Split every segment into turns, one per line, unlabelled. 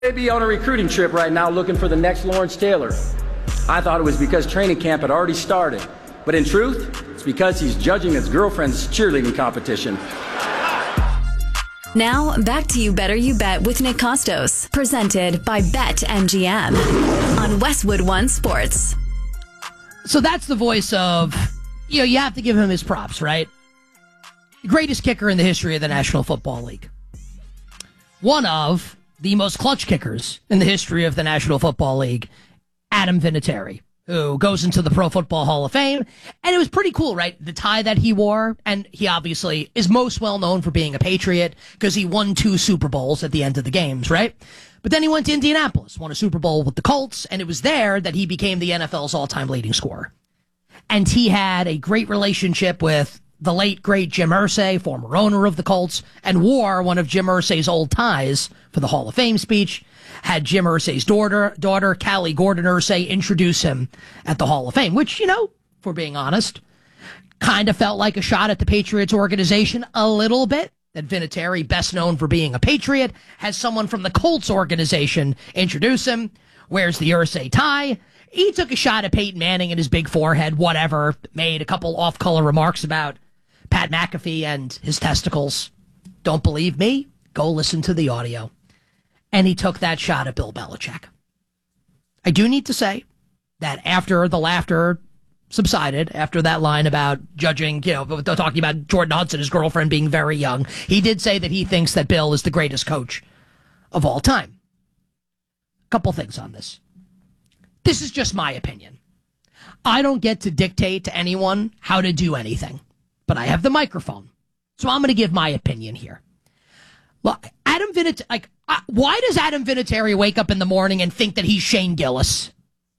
May be on a recruiting trip right now looking for the next Lawrence Taylor. I thought it was because training camp had already started. But in truth, it's because he's judging his girlfriend's cheerleading competition.
Now, back to You Better You Bet with Nick Costos, presented by BetMGM on Westwood One Sports.
So that's the voice of, you have to give him his props, right? The greatest kicker in the history of the National Football League. One of the most clutch kickers in the history of the National Football League, Adam Vinatieri, who goes into the Pro Football Hall of Fame. And it was pretty cool, right? The tie that he wore, and he obviously is most well known for being a Patriot because he won 2 Super Bowls at the end of the games, right? But then he went to Indianapolis, won a Super Bowl with the Colts, and it was there that he became the NFL's all-time leading scorer. And he had a great relationship with the late, great Jim Irsay, former owner of the Colts, and wore one of Jim Irsay's old ties for the Hall of Fame speech, had Jim Irsay's daughter, Callie Gordon Irsay, introduce him at the Hall of Fame, which, if we're being honest, kind of felt like a shot at the Patriots organization a little bit. That Vinatieri, best known for being a Patriot, has someone from the Colts organization introduce him, wears the Irsay tie. He took a shot at Peyton Manning and his big forehead, whatever, made a couple off-color remarks about Pat McAfee and his testicles. Don't believe me? Go listen to the audio. And he took that shot at Bill Belichick. I do need to say that after the laughter subsided, after that line about judging, talking about Jordan Hudson, his girlfriend, being very young, he did say that he thinks that Bill is the greatest coach of all time. Couple things on this. This is just my opinion. I don't get to dictate to anyone how to do anything, but I have the microphone, so I'm going to give my opinion here. Look, Adam Vinatieri, why does Adam Vinatieri wake up in the morning and think that he's Shane Gillis?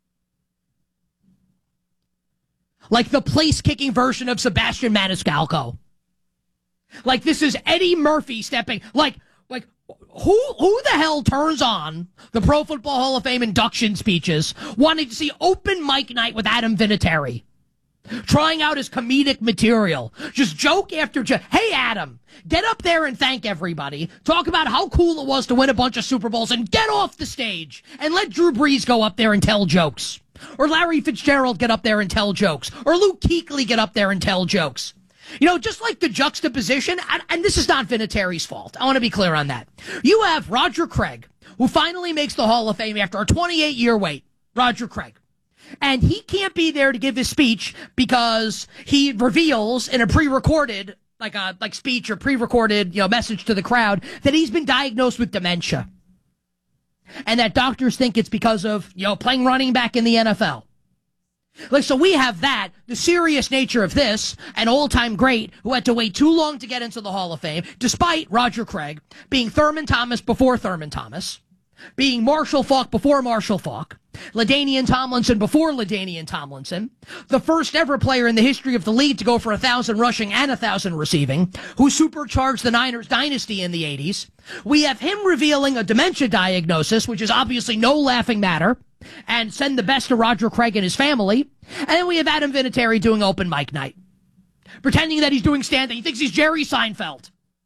Like the place-kicking version of Sebastian Maniscalco. Like this is Eddie Murphy stepping, who the hell turns on the Pro Football Hall of Fame induction speeches wanting to see open mic night with Adam Vinatieri? Trying out his comedic material. Just joke after joke. Hey, Adam, get up there and thank everybody. Talk about how cool it was to win a bunch of Super Bowls and get off the stage and let Drew Brees go up there and tell jokes. Or Larry Fitzgerald get up there and tell jokes. Or Luke Kuechly get up there and tell jokes. Just like the juxtaposition, and this is not Vinatieri's fault. I want to be clear on that. You have Roger Craig, who finally makes the Hall of Fame after a 28-year wait. Roger Craig. And he can't be there to give his speech because he reveals in a pre-recorded, speech or pre-recorded, message to the crowd that he's been diagnosed with dementia. And that doctors think it's because of, playing running back in the NFL. So we have that, the serious nature of this, an all-time great who had to wait too long to get into the Hall of Fame, despite Roger Craig being Thurman Thomas before Thurman Thomas, being Marshall Faulk before Marshall Faulk, LaDainian Tomlinson before LaDainian Tomlinson, the first ever player in the history of the league to go for 1,000 rushing and 1,000 receiving, who supercharged the Niners dynasty in the 80s. We have him revealing a dementia diagnosis, which is obviously no laughing matter, and send the best to Roger Craig and his family. And then we have Adam Vinatieri doing open mic night, pretending that he's doing stand-up. He thinks he's Jerry Seinfeld.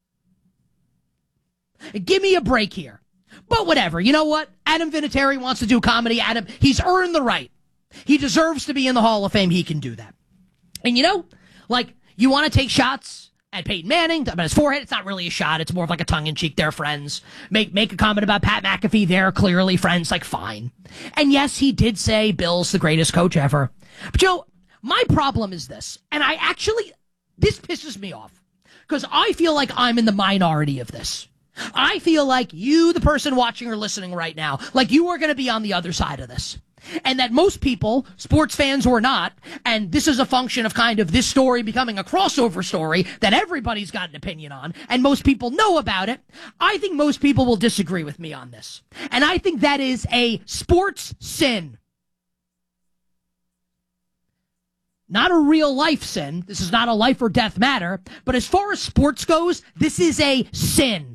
Give me a break here. But whatever. You know what? Adam Vinatieri wants to do comedy. He's earned the right. He deserves to be in the Hall of Fame. He can do that. And you want to take shots at Peyton Manning about his forehead. It's not really a shot. It's more of like a tongue-in-cheek. They're friends. Make a comment about Pat McAfee. They're clearly friends. Fine. And yes, he did say Bill's the greatest coach ever. But my problem is this. And this pisses me off. Because I feel like I'm in the minority of this. I feel like you, the person watching or listening right now, you are going to be on the other side of this. And that most people, sports fans or not, and this is a function of kind of this story becoming a crossover story that everybody's got an opinion on, and most people know about it, I think most people will disagree with me on this. And I think that is a sports sin. Not a real life sin. This is not a life or death matter. But as far as sports goes, this is a sin.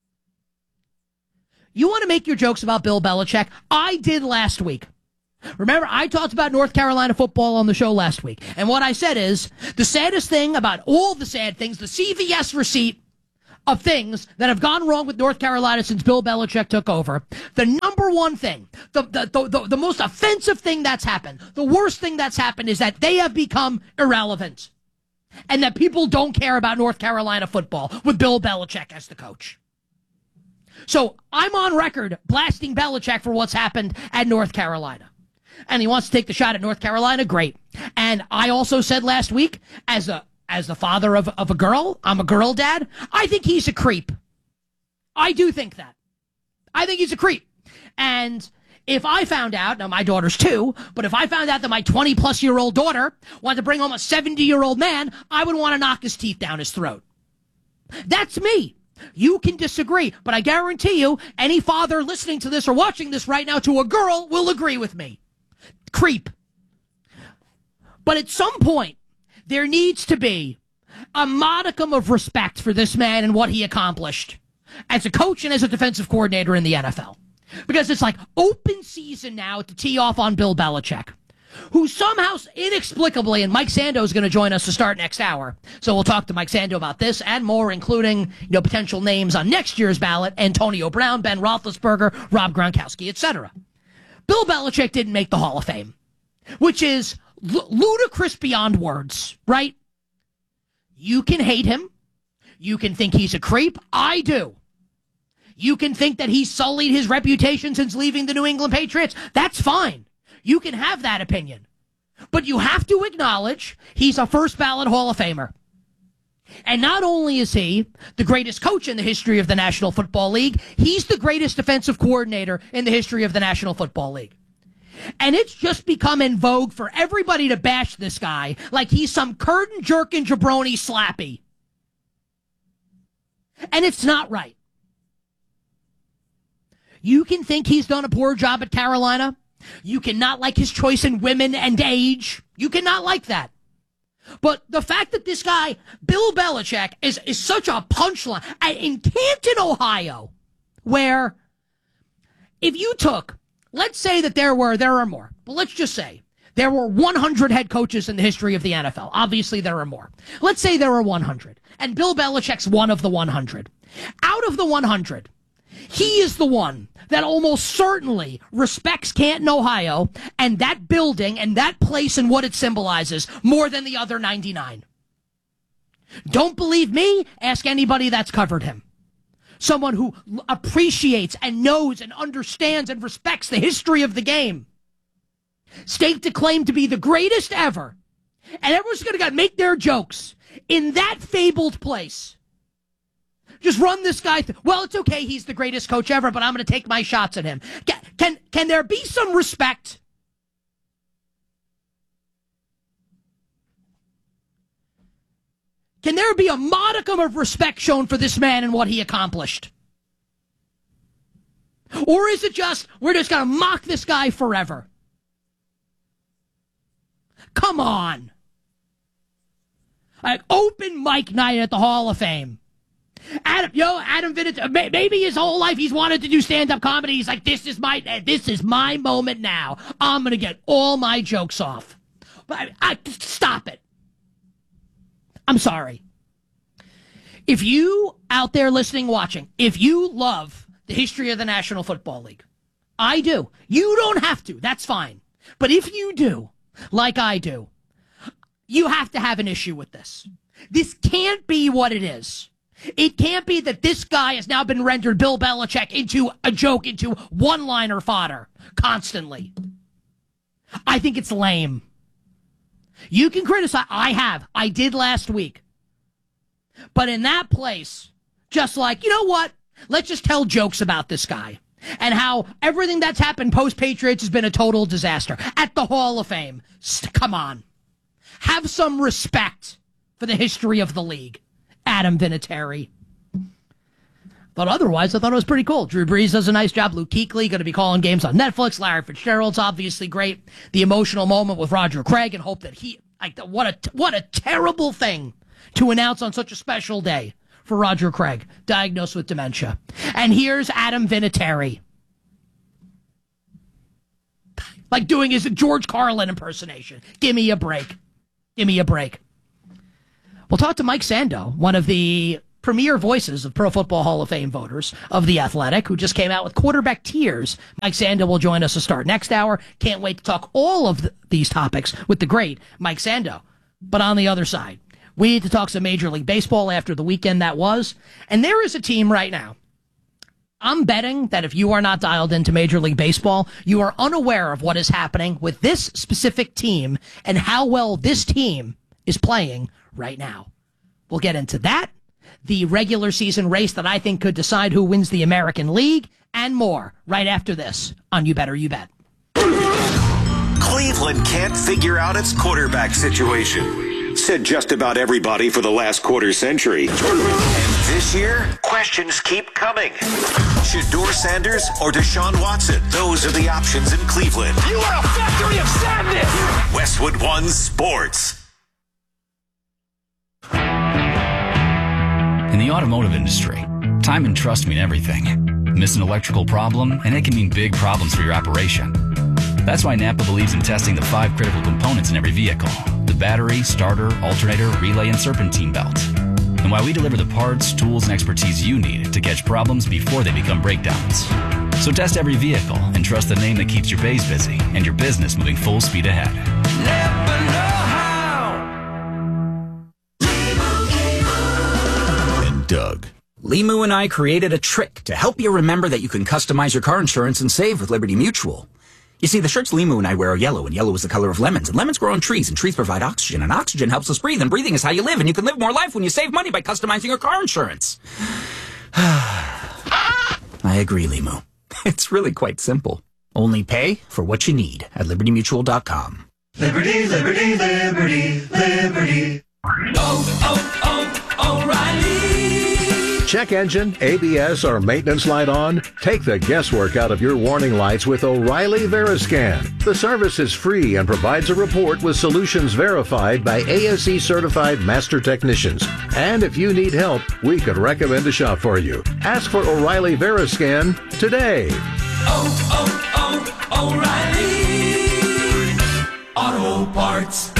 You want to make your jokes about Bill Belichick? I did last week. Remember, I talked about North Carolina football on the show last week. And what I said is, the saddest thing about all the sad things, the CVS receipt of things that have gone wrong with North Carolina since Bill Belichick took over, the number one thing, the most offensive thing that's happened, the worst thing that's happened is that they have become irrelevant and that people don't care about North Carolina football with Bill Belichick as the coach. So I'm on record blasting Belichick for what's happened at North Carolina. And he wants to take the shot at North Carolina, great. And I also said last week, as the father of a girl, I'm a girl dad, I think he's a creep. I do think that. I think he's a creep. And if I found out, now my daughter's 2, but if I found out that my 20-plus-year-old daughter wanted to bring home a 70-year-old man, I would want to knock his teeth down his throat. That's me. You can disagree, but I guarantee you, any father listening to this or watching this right now to a girl will agree with me. Creep. But at some point, there needs to be a modicum of respect for this man and what he accomplished as a coach and as a defensive coordinator in the NFL. Because it's like open season now to tee off on Bill Belichick, who somehow inexplicably, and Mike Sando is going to join us to start next hour. So we'll talk to Mike Sando about this and more, including, potential names on next year's ballot: Antonio Brown, Ben Roethlisberger, Rob Gronkowski, etc. Bill Belichick didn't make the Hall of Fame, which is ludicrous beyond words, right? You can hate him. You can think he's a creep. I do. You can think that he sullied his reputation since leaving the New England Patriots. That's fine. You can have that opinion. But you have to acknowledge he's a first ballot Hall of Famer. And not only is he the greatest coach in the history of the National Football League, he's the greatest defensive coordinator in the history of the National Football League. And it's just become in vogue for everybody to bash this guy like he's some curtain-jerking jabroni slappy. And it's not right. You can think he's done a poor job at Carolina. You cannot like his choice in women and age. You cannot like that. But the fact that this guy, Bill Belichick, is such a punchline in Canton, Ohio, where if you took, let's say that there are more, but let's just say there were 100 head coaches in the history of the NFL. Obviously, there are more. Let's say there are 100, and Bill Belichick's one of the 100. Out of the 100, he is the one that almost certainly respects Canton, Ohio, and that building and that place and what it symbolizes more than the other 99. Don't believe me? Ask anybody that's covered him. Someone who appreciates and knows and understands and respects the history of the game. Staked to claim to be the greatest ever. And everyone's going to make their jokes in that fabled place. Just run this guy. Well, it's okay. He's the greatest coach ever, but I'm going to take my shots at him. Can there be some respect? Can there be a modicum of respect shown for this man and what he accomplished? Or is it just, we're just going to mock this guy forever? Come on. Like open mic night at the Hall of Fame. Adam Vinatieri, maybe his whole life he's wanted to do stand-up comedy. He's like, this is my moment now. I'm going to get all my jokes off. But stop it. I'm sorry. If you out there listening, watching, if you love the history of the National Football League, I do. You don't have to. That's fine. But if you do, like I do, you have to have an issue with this. This can't be what it is. It can't be that this guy has now been rendered Bill Belichick into a joke, into one-liner fodder constantly. I think it's lame. You can criticize. I did last week. But in that place, just like, you know what? Let's just tell jokes about this guy and how everything that's happened post-Patriots has been a total disaster. At the Hall of Fame. Come on. Have some respect for the history of the league. Adam Vinatieri. But otherwise, I thought it was pretty cool. Drew Brees does a nice job. Luke Kuechly going to be calling games on Netflix. Larry Fitzgerald's obviously great. The emotional moment with Roger Craig and hope that what a terrible thing to announce on such a special day for Roger Craig, diagnosed with dementia. And here's Adam Vinatieri. Like doing his George Carlin impersonation. Give me a break. Give me a break. We'll talk to Mike Sando, one of the premier voices of Pro Football Hall of Fame voters of The Athletic, who just came out with quarterback tiers. Mike Sando will join us to start next hour. Can't wait to talk all of these topics with the great Mike Sando. But on the other side, we need to talk some Major League Baseball after the weekend that was. And there is a team right now. I'm betting that if you are not dialed into Major League Baseball, you are unaware of what is happening with this specific team and how well this team is playing right now. We'll get into that, the regular season race that I think could decide who wins the American League, and more right after this on You Better You Bet.
Cleveland can't figure out its quarterback situation. Said just about everybody for the last quarter century. And this year, questions keep coming. Shedeur Sanders or Deshaun Watson? Those are the options in Cleveland.
You are a factory of sadness!
Westwood One Sports.
In the automotive industry, time and trust mean everything. Miss an electrical problem, and it can mean big problems for your operation. That's why Napa believes in testing the 5 critical components in every vehicle: the battery, starter, alternator, relay, and serpentine belt. And why we deliver the parts, tools, and expertise you need to catch problems before they become breakdowns. So test every vehicle and trust the name that keeps your bays busy and your business moving full speed ahead.
Never know how.
And Doug. Limu and I created a trick to help you remember that you can customize your car insurance and save with Liberty Mutual. You see, the shirts Limu and I wear are yellow, and yellow is the color of lemons, and lemons grow on trees, and trees provide oxygen, and oxygen helps us breathe, and breathing is how you live, and you can live more life when you save money by customizing your car insurance. I agree, Limu. It's really quite simple. Only pay for what you need at LibertyMutual.com.
Liberty, liberty, liberty, liberty. O'Reilly.
Check engine, ABS, or maintenance light on? Take the guesswork out of your warning lights with O'Reilly Veriscan. The service is free and provides a report with solutions verified by ASE certified master technicians. And if you need help, we could recommend a shop for you. Ask for O'Reilly Veriscan today.
O'Reilly Auto Parts.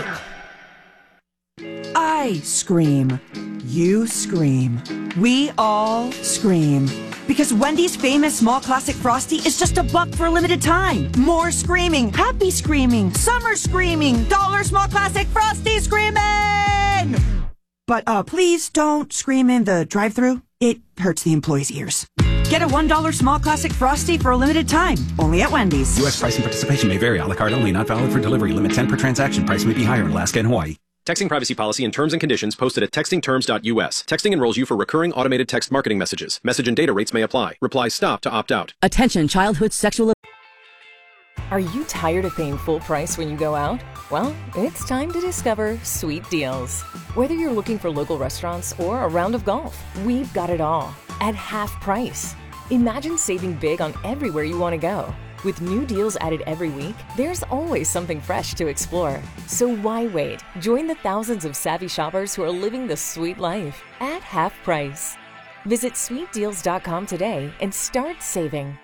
I scream. You scream. We all scream. Because Wendy's famous small classic Frosty is just $1 for a limited time. More screaming. Happy screaming. Summer screaming. $1 small classic Frosty screaming! But please don't scream in the drive-thru. It hurts the employees' ears. Get a $1 small classic Frosty for a limited time. Only at Wendy's.
U.S. price and participation may vary. A la carte only. Not valid for delivery. Limit 10 per transaction. Price may be higher in Alaska and Hawaii.
Texting privacy policy and terms and conditions posted at textingterms.us. Texting enrolls you for recurring automated text marketing messages. Message and data rates may apply. Reply stop to opt out.
Attention childhood sexual...
Are you tired of paying full price when you go out? Well, it's time to discover Sweet Deals. Whether you're looking for local restaurants or a round of golf, we've got it all at half price. Imagine saving big on everywhere you want to go. With new deals added every week, there's always something fresh to explore. So why wait? Join the thousands of savvy shoppers who are living the sweet life at half price. Visit sweetdeals.com today and start saving.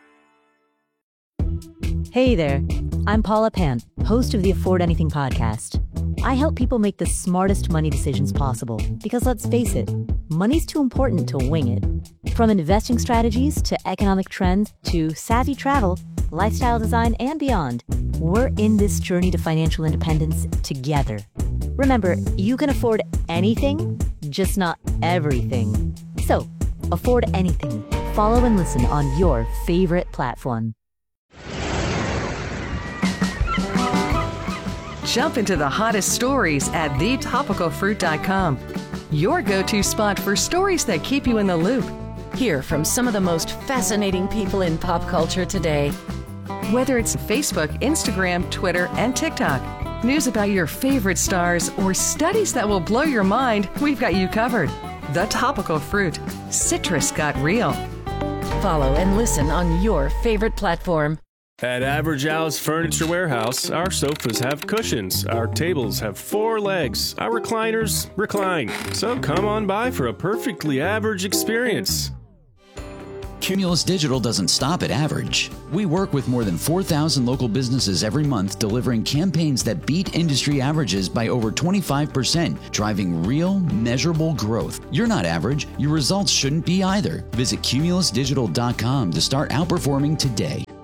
Hey there, I'm Paula Pant, host of the Afford Anything podcast. I help people make the smartest money decisions possible because let's face it, money's too important to wing it. From investing strategies to economic trends to savvy travel, lifestyle design, and beyond, we're in this journey to financial independence together. Remember, you can afford anything, just not everything. So, afford anything. Follow and listen on your favorite platform.
Jump into the hottest stories at thetopicalfruit.com. Your go-to spot for stories that keep you in the loop. Hear from some of the most fascinating people in pop culture today. Whether it's Facebook, Instagram, Twitter, and TikTok, news about your favorite stars, or studies that will blow your mind, we've got you covered. The Topical Fruit. Citrus got real.
Follow and listen on your favorite platform.
At Average Al's Furniture Warehouse, our sofas have cushions, our tables have 4 legs, our recliners recline. So come on by for a perfectly average experience.
Cumulus Digital doesn't stop at average. We work with more than 4,000 local businesses every month, delivering campaigns that beat industry averages by over 25%, driving real, measurable growth. You're not average. Your results shouldn't be either. Visit cumulusdigital.com to start outperforming today.